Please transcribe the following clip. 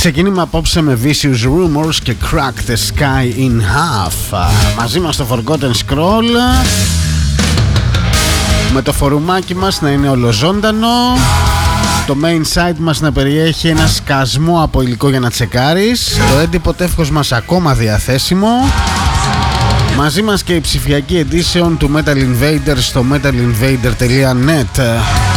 Ξεκινούμε απόψε με Vicious Rumors και Crack the Sky in Half. Μαζί μας το Forgotten Scroll, με το φορουμάκι μας να είναι ολοζώντανο, το main site μας να περιέχει ένα σκασμό από υλικό για να τσεκάρεις, το έντυπο τεύχος μας ακόμα διαθέσιμο. Μαζί μας και η ψηφιακή edition του Metal Invader στο metalinvader.net.